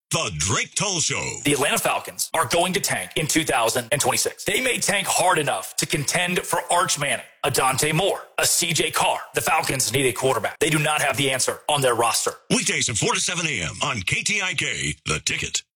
The Drake Toll Show. The Atlanta Falcons are going to tank in 2026. They may tank hard enough to contend for Arch Manning, a Dante Moore, a CJ Carr. The Falcons need a quarterback. They do not have the answer on their roster. Weekdays at 4 to 7 a.m. on KTIK, The Ticket.